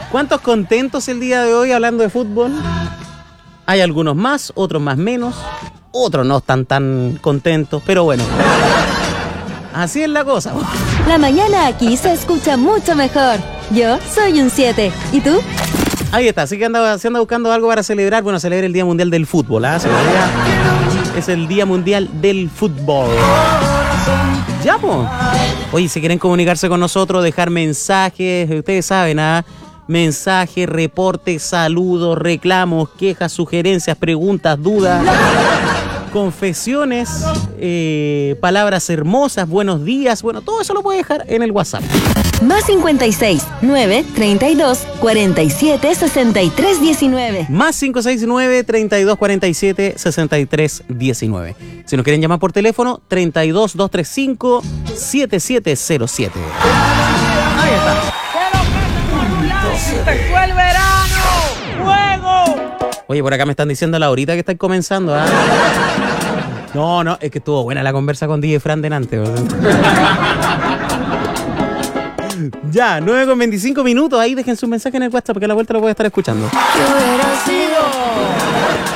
¿Cuántos contentos el día de hoy hablando de fútbol? Hay algunos más, otros más menos, otros no están tan contentos, pero bueno, así es la cosa. La mañana aquí se escucha mucho mejor. Yo soy un 7. ¿Y tú? Ahí está, así que se anda buscando algo para celebrar. Bueno, celebra el Día Mundial del Fútbol, ¿ah? Es el Día Mundial del Fútbol. Ya, pues. Oye, si quieren comunicarse con nosotros, dejar mensajes, ustedes saben, ¿ah? Mensajes, reportes, saludos, reclamos, quejas, sugerencias, preguntas, dudas, confesiones, palabras hermosas, buenos días. Bueno, todo eso lo puede dejar en el WhatsApp. Más 56 9 32 47 63 19. Más 569 32 47 63 19. Si nos quieren llamar por teléfono, 32 235 7707. Ahí está. ¡Se fue el verano! ¡Fuego! Oye, por acá me están diciendo a la horita que estáis comenzando, ¿ah? No, es que estuvo buena la conversa con DJ Fran delante. Ya, 9:25 minutos. Ahí dejen su mensaje en el WhatsApp porque a la vuelta lo voy a estar escuchando. ¿Qué hubiera sido?